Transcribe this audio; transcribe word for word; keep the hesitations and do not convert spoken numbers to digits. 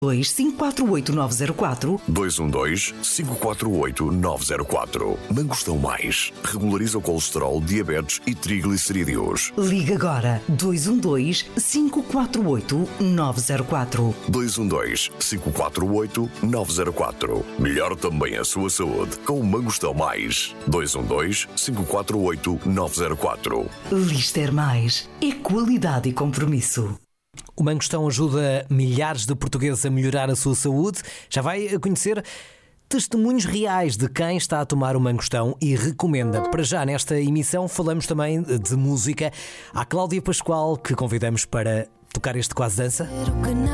dois cinco quatro oito nove zero quatro. dois um dois, cinco quatro oito, nove zero quatro. Mangostão Mais. Regulariza o colesterol, diabetes e triglicerídeos. Liga agora. dois um dois, cinco quatro oito nove zero quatro. dois um dois, cinco quatro oito, nove zero quatro. Melhora também a sua saúde com o Mangostão Mais. dois um dois, cinco quatro oito, nove zero quatro. Lister Mais. É qualidade e compromisso. O Mangostão ajuda milhares de portugueses a melhorar a sua saúde. Já vai conhecer testemunhos reais de quem está a tomar o Mangostão e recomenda. Para já, nesta emissão, falamos também de música. Há Cláudia Pascoal, que convidamos para tocar este Quase Dança.